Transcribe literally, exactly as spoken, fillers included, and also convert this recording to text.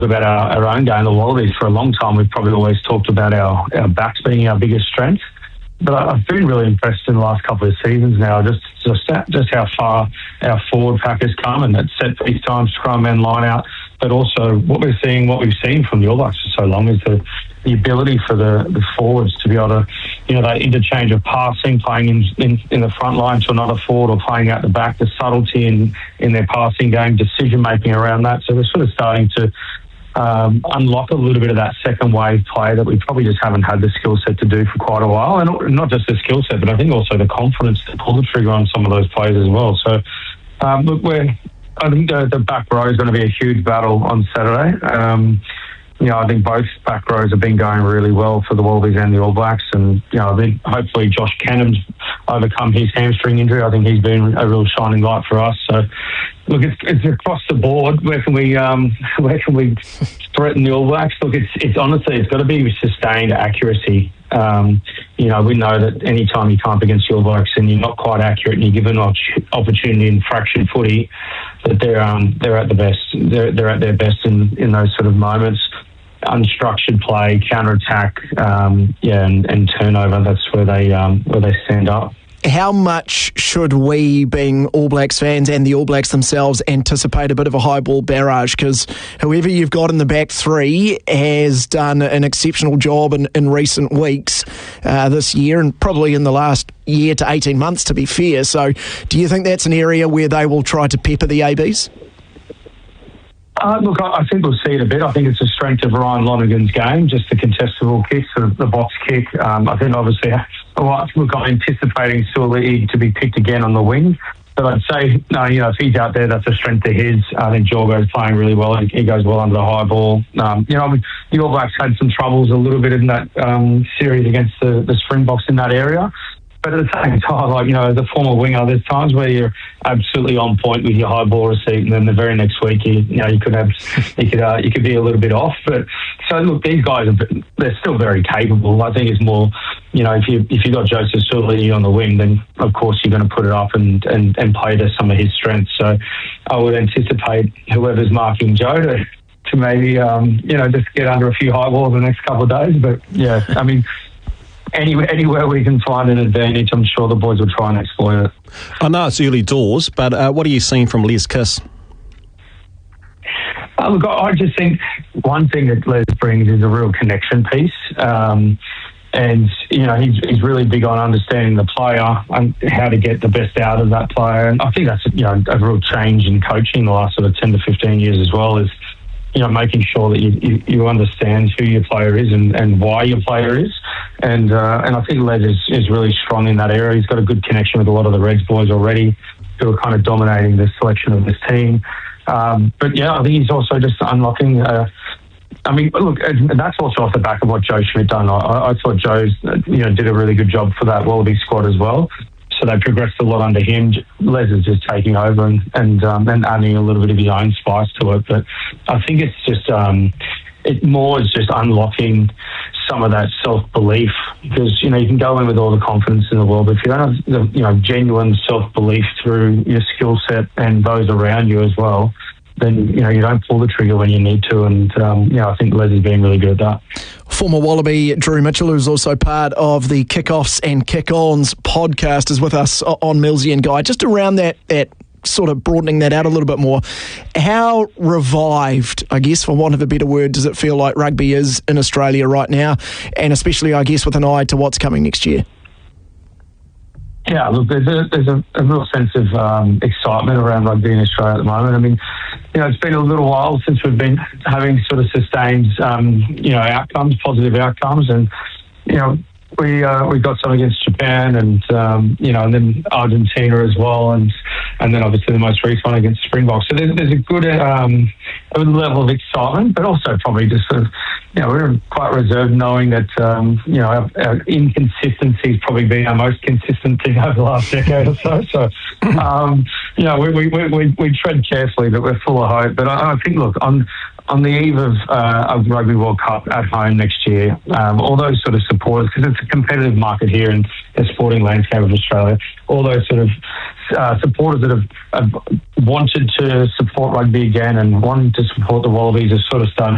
about our, our own game, the Wallabies, for a long time, we've probably always talked about our, our backs being our biggest strength. But I've been really impressed in the last couple of seasons now, just just, just how far our forward pack has come, and that set piece time, scrum and line out. But also what we're seeing, what we've seen from the All Blacks for so long is the, the ability for the, the forwards to be able to, you know, that interchange of passing, playing in, in, in the front line to another forward or playing out the back, the subtlety in, in their passing game, decision-making around that. So we're sort of starting to um, unlock a little bit of that second wave play that we probably just haven't had the skill set to do for quite a while. And not, not just the skill set, but I think also the confidence to pull the trigger on some of those plays as well. So, um, look, we're... I think the, the back row is going to be a huge battle on Saturday. Um, you know, I think both back rows have been going really well for the Wallabies and the All Blacks. And, you know, I think hopefully Josh Cannon's overcome his hamstring injury. I think he's been a real shining light for us. So, look, it's, it's across the board. Where can we um, where can we threaten the All Blacks? Look, it's, it's honestly, it's got to be sustained accuracy. Um, you know, we know that any time you come up against the All Blacks and you're not quite accurate and you're given an opportunity in fractured footy, that they're um, they're at the best. They're they're at their best in, in those sort of moments. Unstructured play, counter attack, um, yeah, and, and turnover. That's where they um, where they stand up. How much should we, being All Blacks fans and the All Blacks themselves, anticipate a bit of a high ball barrage? Because whoever you've got in the back three has done an exceptional job in, in recent weeks uh, this year, and probably in the last year to eighteen months, to be fair. So do you think that's an area where they will try to pepper the A Bs? Uh, look, I, I think we'll see it a bit. I think it's a strength of Ryan Lonergan's game, just the contestable kicks, the, the box kick. Um, I think obviously, well, look, I'm anticipating Suaalii to be picked again on the wing. But I'd say, no, you know, if he's out there, that's a strength of his. I think Jorgo's playing really well. He goes well under the high ball. Um, you know, I mean, the All Blacks had some troubles a little bit in that um, series against the, the Springboks in that area. But at the same time, like, you know, as a former winger, there's times where you're absolutely on point with your high ball receipt, and then the very next week, you, you know, you could have, you could, uh, you could be a little bit off. But so look, these guys are, they're still very capable. I think it's more, you know, if you if you got Joseph Suaalii on the wing, then of course you're going to put it up and, and, and play to some of his strengths. So I would anticipate whoever's marking Joe to to maybe um, you know, just get under a few high balls the next couple of days. But yeah, I mean, Anywhere, anywhere we can find an advantage, I'm sure the boys will try and exploit it. I know it's early doors, but uh, what are you seeing from Les Kiss? Uh, look, I just think one thing that Les brings is a real connection piece. Um, and, you know, he's, he's really big on understanding the player and how to get the best out of that player. And I think that's, you know, a real change in coaching the last sort of ten to fifteen years as well, is, you know, making sure that you, you, you understand who your player is and, and why your player is. And uh, and I think Les is, is really strong in that area. He's got a good connection with a lot of the Reds boys already, who are kind of dominating the selection of this team. Um, but yeah, I think he's also just unlocking. Uh, I mean, look, and that's also off the back of what Joe Schmidt done. I, I thought Joe's, you know, did a really good job for that Wallaby squad as well. So they progressed a lot under him. Les is just taking over and and, um, and adding a little bit of his own spice to it. But I think it's just um, it more is just unlocking some of that self-belief, because, you know, you can go in with all the confidence in the world, but if you don't have the, you know, genuine self-belief through your skill set and those around you as well, then, you know, you don't pull the trigger when you need to. And, um, you know, I think Les is being really good at that. Former Wallaby Drew Mitchell, who's also part of the Kickoffs and Kick-Ons podcast, is with us on Millsy and Guy. Just around that that sort of broadening that out a little bit more, how revived, I guess, for want of a better word, does it feel like rugby is in Australia right now, and especially, I guess, with an eye to what's coming next year? Yeah, look, there's a there's a, a real sense of um, excitement around rugby in Australia at the moment. I mean, you know, it's been a little while since we've been having sort of sustained, um, you know, outcomes, positive outcomes, and, you know, we uh, we got some against Japan and um, you know, and then Argentina as well, and and then obviously the most recent one against Springboks. So there's there's a good um, a level of excitement, but also probably just sort of, you know, we're quite reserved, knowing that um, you know, our, our inconsistency has probably been our most consistent thing over the last decade or so. So um, you know, we we, we we tread carefully, but we're full of hope. But I, I think, look, on on the eve of uh, of Rugby World Cup at home next year, um, all those sort of supporters, because it's a competitive market here in the sporting landscape of Australia, all those sort of uh, supporters that have, have wanted to support rugby again and wanted to support the Wallabies are sort of starting